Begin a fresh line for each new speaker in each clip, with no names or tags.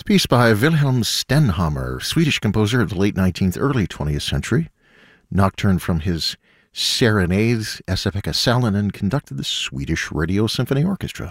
Piece by Wilhelm Stenhammar, Swedish composer of the late 19th, early 20th century. Nocturne from his Serenades, Esa-Pekka Salonen conducted the Swedish Radio Symphony Orchestra.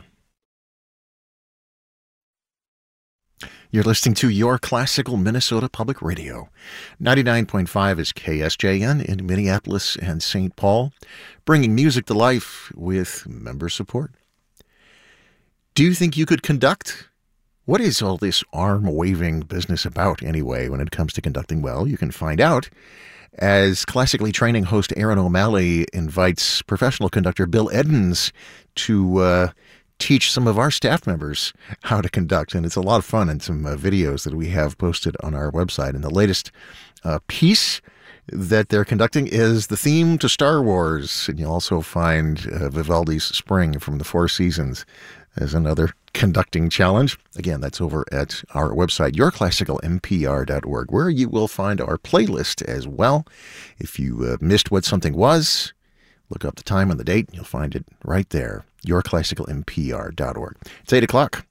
You're listening to Your Classical Minnesota Public Radio. 99.5 is KSJN in Minneapolis and St. Paul, bringing music to life with member support. Do you think you could conduct? What is all this arm-waving business about, anyway, when it comes to conducting? Well, you can find out as classically training host Aaron O'Malley invites professional conductor Bill Edens to teach some of our staff members how to conduct. And it's a lot of fun, and some videos that we have posted on our website. And the latest piece that they're conducting is the theme to Star Wars. And you'll also find Vivaldi's Spring from the Four Seasons as another conducting challenge. Again, that's over at our website, yourclassicalmpr.org, where you will find our playlist as well. If you missed what something was, look up the time and the date, and you'll find it right there, yourclassicalmpr.org. It's 8 o'clock.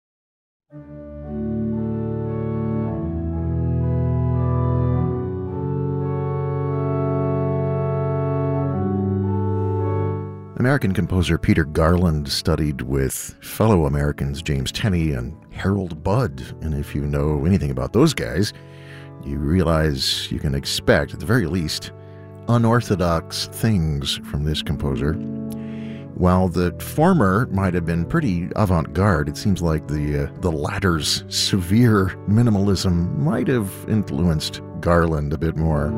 American composer Peter Garland studied with fellow Americans James Tenney and Harold Budd. And if you know anything about those guys, you realize you can expect, at the very least, unorthodox things from this composer. While the former might have been pretty avant-garde, it seems like the latter's severe minimalism might have influenced Garland a bit more.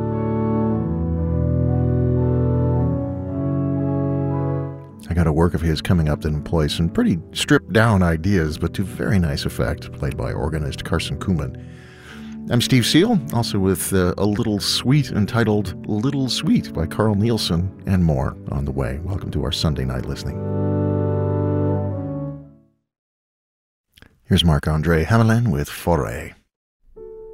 I got a work of his coming up that employs some pretty stripped-down ideas, but to very nice effect, played by organist Carson Kuhlman. I'm Steve Seal, also with a little suite entitled Little Sweet by Carl Nielsen, and more on the way. Welcome to our Sunday night listening. Here's Marc-André Hamelin with Forêt.